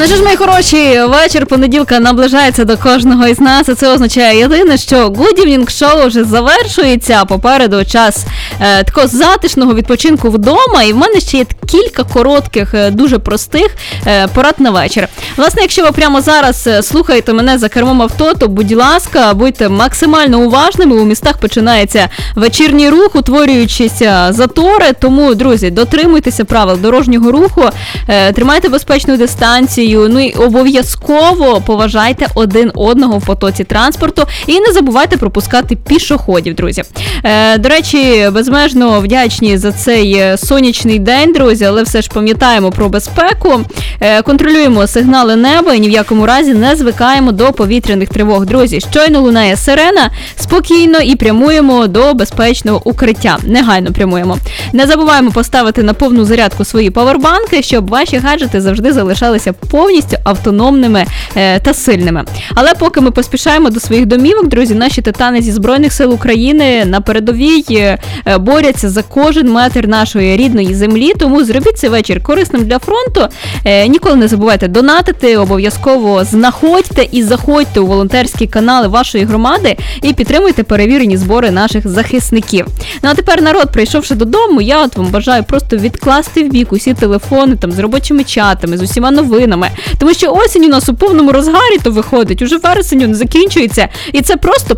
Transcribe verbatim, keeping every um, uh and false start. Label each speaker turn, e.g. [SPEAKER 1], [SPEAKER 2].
[SPEAKER 1] Ну що ж, мої хороші, вечір понеділка наближається до кожного із нас, і це означає єдине, що Good Evening Show вже завершується, попереду час е, такого затишного відпочинку вдома, і в мене ще є кілька коротких, е, дуже простих е, порад на вечір. Власне, якщо ви прямо зараз слухаєте мене за кермом авто, то, будь ласка, будьте максимально уважними, у містах починається вечірній рух, утворюючися затори, тому, друзі, дотримуйтеся правил дорожнього руху, е, тримайте безпечну дистанцію, ну і обов'язково поважайте один одного в потоці транспорту і не забувайте пропускати пішоходів, друзі. Е, до речі, безмежно вдячні за цей сонячний день, друзі, але все ж пам'ятаємо про безпеку, е, контролюємо сигнали неба і ні в якому разі не звикаємо до повітряних тривог. Друзі, щойно лунає сирена, спокійно і прямуємо до безпечного укриття. Негайно прямуємо. Не забуваємо поставити на повну зарядку свої павербанки, щоб ваші гаджети завжди залишалися повністю автономними е, та сильними. Але поки ми поспішаємо до своїх домівок, друзі, наші титани зі Збройних сил України на передовій е, борються за кожен метр нашої рідної землі, тому зробіть цей вечір корисним для фронту. Е, ніколи не забувайте донатити, обов'язково знаходьте і заходьте у волонтерські канали вашої громади і підтримуйте перевірені збори наших захисників. Ну а тепер, народ, прийшовши додому, я от вам бажаю просто відкласти в бік усі телефони там з робочими чатами, з усіма новинами, тому що осінь у нас у повному розгарі то виходить, уже вересень закінчується, і це просто